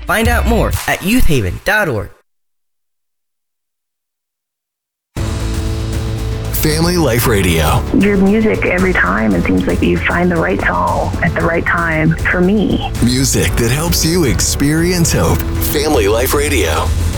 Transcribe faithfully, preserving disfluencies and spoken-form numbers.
Find out more at youth haven dot org. Family Life Radio. Your music, every time, it seems like you find the right song at the right time for me. Music that helps you experience hope. Family Life Radio.